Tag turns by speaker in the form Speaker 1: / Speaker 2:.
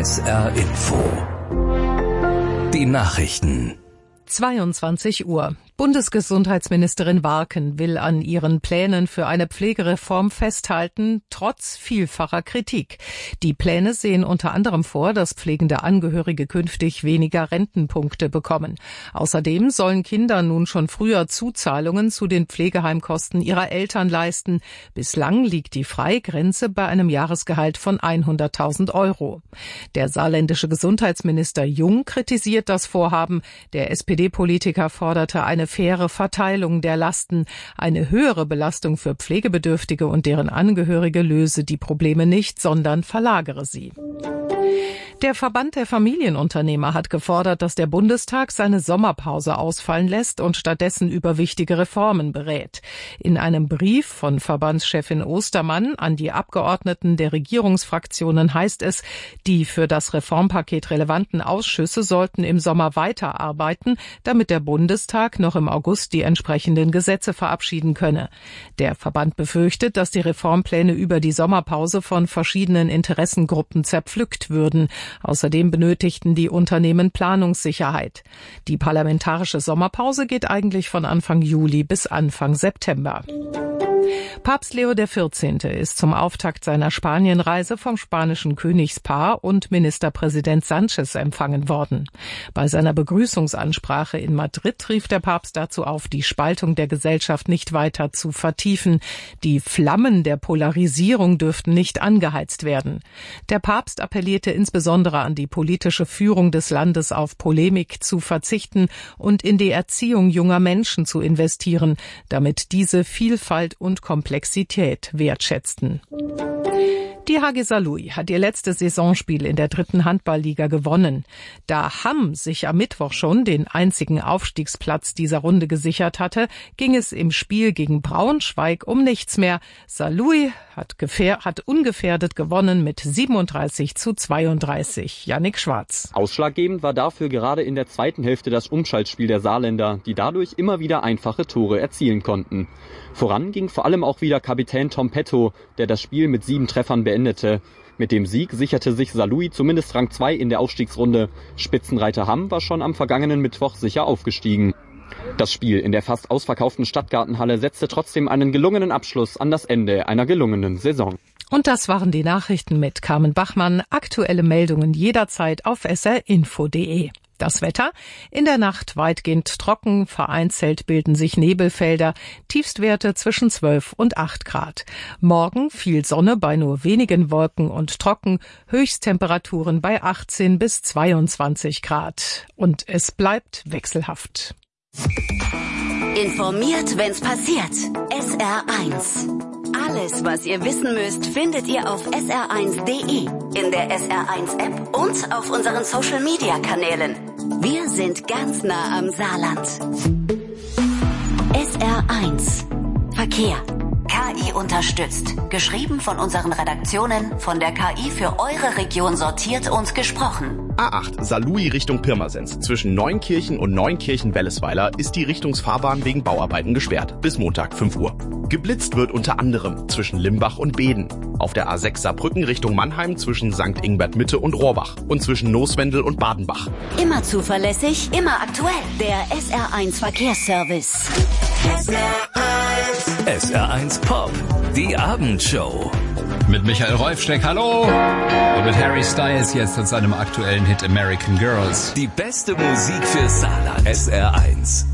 Speaker 1: SR Info. Die Nachrichten.
Speaker 2: 22 Uhr. Bundesgesundheitsministerin Warken will an ihren Plänen für eine Pflegereform festhalten, trotz vielfacher Kritik. Die Pläne sehen unter anderem vor, dass pflegende Angehörige künftig weniger Rentenpunkte bekommen. Außerdem sollen Kinder nun schon früher Zuzahlungen zu den Pflegeheimkosten ihrer Eltern leisten. Bislang liegt die Freigrenze bei einem Jahresgehalt von 100.000 €. Der saarländische Gesundheitsminister Jung kritisiert das Vorhaben. Der SPD-Politiker forderte eine faire Verteilung der Lasten. Eine höhere Belastung für Pflegebedürftige und deren Angehörige löse die Probleme nicht, sondern verlagere sie. Der Verband der Familienunternehmer hat gefordert, dass der Bundestag seine Sommerpause ausfallen lässt und stattdessen über wichtige Reformen berät. In einem Brief von Verbandschefin Ostermann an die Abgeordneten der Regierungsfraktionen heißt es, die für das Reformpaket relevanten Ausschüsse sollten im Sommer weiterarbeiten, damit der Bundestag noch im August die entsprechenden Gesetze verabschieden könne. Der Verband befürchtet, dass die Reformpläne über die Sommerpause von verschiedenen Interessengruppen zerpflückt würden. Außerdem benötigten die Unternehmen Planungssicherheit. Die parlamentarische Sommerpause geht eigentlich von Anfang Juli bis Anfang September. Papst Leo XIV. Ist zum Auftakt seiner Spanienreise vom spanischen Königspaar und Ministerpräsident Sánchez empfangen worden. Bei seiner Begrüßungsansprache in Madrid rief der Papst dazu auf, die Spaltung der Gesellschaft nicht weiter zu vertiefen. Die Flammen der Polarisierung dürften nicht angeheizt werden. Der Papst appellierte insbesondere an die politische Führung des Landes, auf Polemik zu verzichten und in die Erziehung junger Menschen zu investieren, damit diese Vielfalt und Komplexität wertschätzten. Die HG Saarlouis hat ihr letztes Saisonspiel in der 3. Handballliga gewonnen. Da Hamm sich am Mittwoch schon den einzigen Aufstiegsplatz dieser Runde gesichert hatte, ging es im Spiel gegen Braunschweig um nichts mehr. Saarlouis hat ungefährdet gewonnen mit 37:32. Jannik Schwarz.
Speaker 3: Ausschlaggebend war dafür gerade in der zweiten Hälfte das Umschaltspiel der Saarländer, die dadurch immer wieder einfache Tore erzielen konnten. Voran ging vor allem auch wieder Kapitän Tom Petto, der das Spiel mit 7 Treffern beendete. Mit dem Sieg sicherte sich Saarlouis zumindest Rang 2 in der Aufstiegsrunde. Spitzenreiter Hamm war schon am vergangenen Mittwoch sicher aufgestiegen. Das Spiel in der fast ausverkauften Stadtgartenhalle setzte trotzdem einen gelungenen Abschluss an das Ende einer gelungenen Saison.
Speaker 2: Und das waren die Nachrichten mit Carmen Bachmann. Aktuelle Meldungen jederzeit auf srinfo.de. Das Wetter: in der Nacht weitgehend trocken, vereinzelt bilden sich Nebelfelder, Tiefstwerte zwischen 12 und 8 Grad. Morgen viel Sonne bei nur wenigen Wolken und trocken, Höchsttemperaturen bei 18 bis 22 Grad. Und es bleibt wechselhaft.
Speaker 4: Informiert, wenn's passiert. SR1. Alles, was ihr wissen müsst, findet ihr auf sr1.de, in der SR1-App und auf unseren Social-Media-Kanälen. Wir sind ganz nah am Saarland. SR1 Verkehr. KI unterstützt. Geschrieben von unseren Redaktionen, von der KI für eure Region sortiert und gesprochen.
Speaker 5: A8 Saarlouis Richtung Pirmasens. Zwischen Neunkirchen und Neunkirchen-Wellesweiler ist die Richtungsfahrbahn wegen Bauarbeiten gesperrt. Bis Montag 5 Uhr. Geblitzt wird unter anderem zwischen Limbach und Beden. Auf der A6 Saarbrücken Richtung Mannheim zwischen St. Ingbert Mitte und Rohrbach. Und zwischen Nooswendel und Badenbach.
Speaker 4: Immer zuverlässig, immer aktuell. Der SR1 Verkehrsservice.
Speaker 1: SR1 Pop, die Abendshow.
Speaker 6: Mit Michael Rolfsteck, hallo. Und mit Harry Styles jetzt und seinem aktuellen Hit American Girls.
Speaker 1: Die beste Musik für Saarland. SR1.